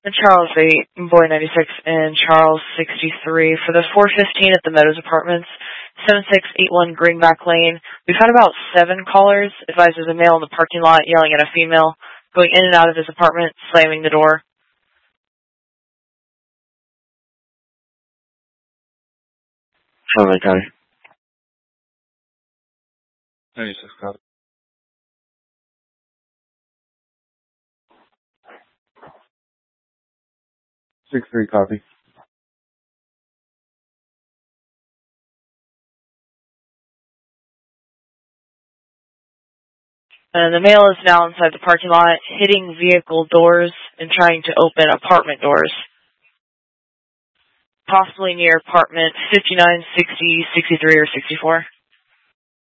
Charles 8, Boy 96, and Charles 63 for the 415 at the Meadows Apartments, 7681 Greenback Lane. We've had about 7 callers advise there's a male in the parking lot yelling at a female, going in and out of his apartment, slamming the door. Charlie County. 96 copy. Six three copy. And the male is now inside the parking lot, hitting vehicle doors and trying to open apartment doors. Possibly near apartment 59, 60, 63, or 64.